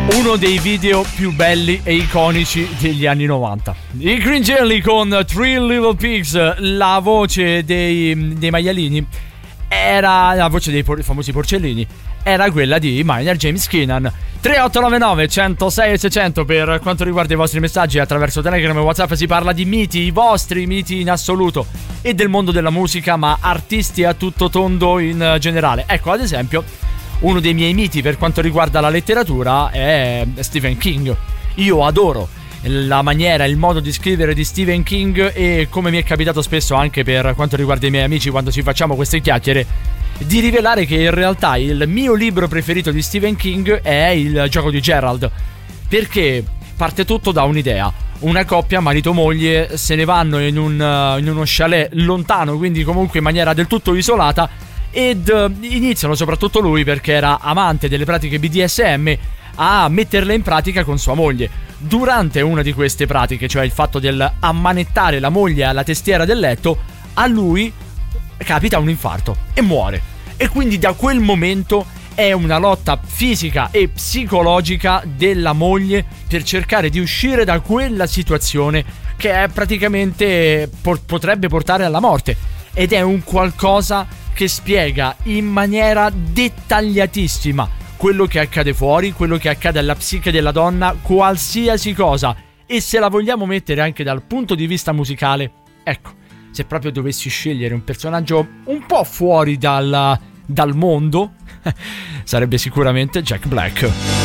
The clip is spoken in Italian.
Uno dei video più belli e iconici degli anni 90. I Green Jelly con Three Little Pigs. La voce dei maialini era la voce dei famosi porcellini, era quella di Maynard James Keenan. 3899 106 e 600 per quanto riguarda i vostri messaggi attraverso Telegram e WhatsApp. Si parla di miti, i vostri miti in assoluto e del mondo della musica, ma artisti a tutto tondo in generale. Ecco, ad esempio, uno dei miei miti per quanto riguarda la letteratura è Stephen King. Io adoro la maniera, il modo di scrivere di Stephen King, e come mi è capitato spesso anche per quanto riguarda i miei amici quando ci facciamo queste chiacchiere, di rivelare che in realtà il mio libro preferito di Stephen King è Il gioco di Gerald, perché parte tutto da un'idea. Una coppia, marito-moglie, se ne vanno in uno chalet lontano, quindi comunque in maniera del tutto isolata, ed iniziano, soprattutto lui perché era amante delle pratiche BDSM, a metterle in pratica con sua moglie. Durante una di queste pratiche, cioè il fatto del ammanettare la moglie alla testiera del letto, a lui capita un infarto e muore. E quindi da quel momento è una lotta fisica e psicologica della moglie per cercare di uscire da quella situazione che è praticamente potrebbe portare alla morte. Ed è un qualcosa che spiega in maniera dettagliatissima quello che accade fuori, quello che accade alla psiche della donna, qualsiasi cosa. E se la vogliamo mettere anche dal punto di vista musicale, ecco, se proprio dovessi scegliere un personaggio un po' fuori dal mondo, sarebbe sicuramente Jack Black.